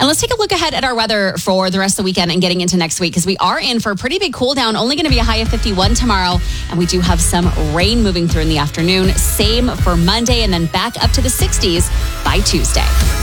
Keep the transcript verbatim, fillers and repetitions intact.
let's take a look ahead at our weather for the rest of the weekend and getting into next week, because we are in for a pretty big cool down. Only going to be a high of fifty-one tomorrow, and we do have some rain moving through in the afternoon. Same for Monday, and then back up to the sixties by Tuesday.